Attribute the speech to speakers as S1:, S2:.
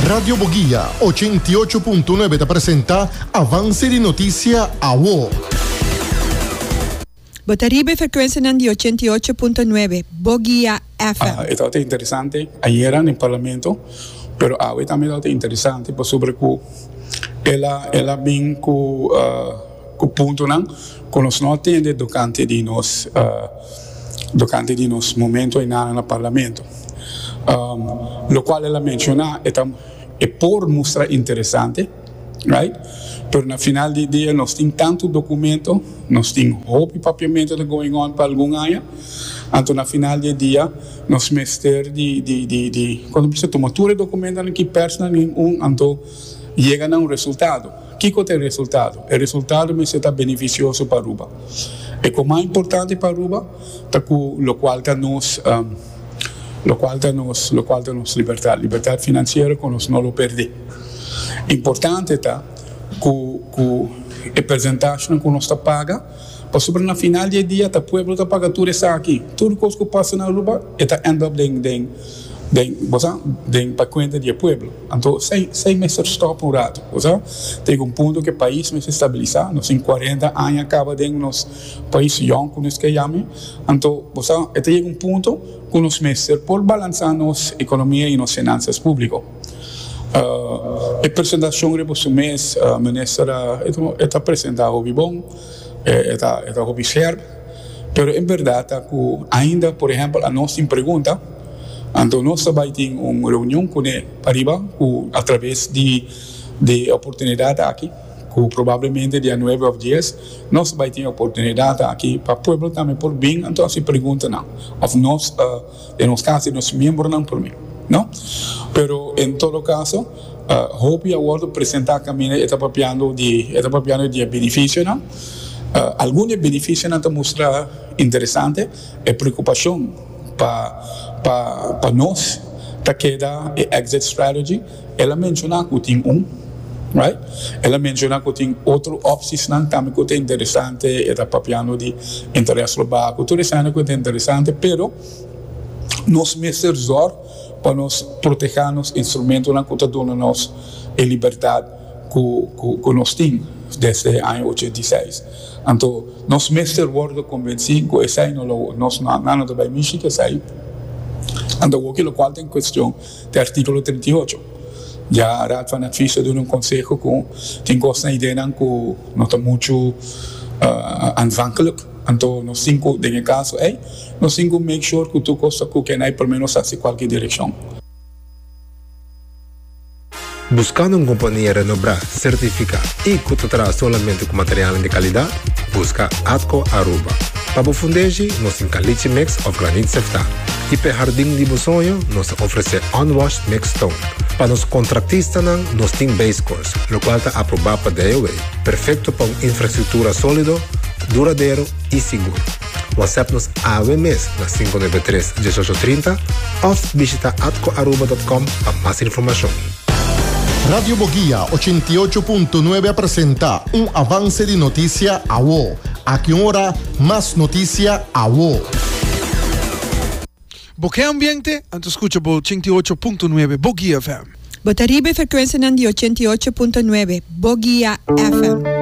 S1: Radio Boguía 88.9 te presenta Avance di Notizia AWO.
S2: Botaribe frequenza di 88.9 Boguía FM.
S3: È stato interessante ieri nel Parlamento, però oggi también è stato interessante per sobre che ela ben ku punto nan con los noti durante di nos momento in nel Parlamento. Lo quale la menziona è por mostrar interessante, right? Pero na final di dia nós tem tanto documento, nós tem hopi papiamento that going on para algum área, então na final di dia nós mester quando precisa tomar tudo documento que persona então chega a resultado. Que é o resultado? O resultado me está beneficioso para Aruba. E o mais importante para Aruba, tá com lo qual tá nos liberdade financeira que nós não lo perder. Importante tá que a percentagem que nós está paga, para sobre na final do dia tá povo está paga tudo isso aqui, tudo que passa na Aruba está end up para conta do povo. Então sem meses stop um rato, tem ponto que o país vai se estabilizar, nós em 40 anos acaba de nosso país young como nós que chama, então tem ponto que nós meses por balançar nossa economia e nossas finanças públicas. A apresentação que você mês, a ministra está apresentando o bom, está observando, mas em verdade ainda, por exemplo, a nossa pergunta, então nós vai ter uma reunião com ele arriba, através de oportunidade aqui, que provavelmente dia 9 ou 10, nós vai ter oportunidade aqui para o povo também por bem, então se pergunta não, of nós, em nosso caso, nossos membros não por mim. No? Pero en todo caso, hope agora apresentar caminho está papiando de benefício, não? Alguns benefícios não mostrar interessante e preocupação para nós, tá queda exit strategy. Ela menciona que tem right? Ela menciona que tem outro opções não também que é interessante, está papiando de interesse global, tudo isso é interessante, pero nós mesmos para nós proteger os instrumentos na conta de nós e liberdade que nós temos desde o ano 86. Então, nós mesmos estamos convencidos que esse ano nós não vai mexer que sai. Então, o qual tem questão do artigo 38. Já a Rad van Advies de um conselho que tem costa ideia que não está muito aanvankelijk. Então, nós temos que, em caso, nós temos que make sure que tu costa que não pelo menos hace qualquer direção.
S4: Buscando uma companhia renombrada, certificada e que te traz solamente com material de qualidade, busca Atco Aruba. Para o fundejo, nós temos caliche mix of granite sefta. E para o jardim de sonho, nós oferecemos unwashed mix stone. Para os contratistas, nós temos base course, o qual está aprovado para DOA. Perfeito para uma infraestrutura sólida, duradouro e seguro. WhatsApp-nos AWMS na 593-1830 ou visita atcoaruba.com para mais informação.
S1: Radio Boguía 88.9 presenta un avance de noticia AWO. A que hora más noticia AWO.
S5: Bokeh Ambiente, antes escucha por 88.9 Boguía FM.
S2: Botaribe frequenza di 88.9 Boguía FM.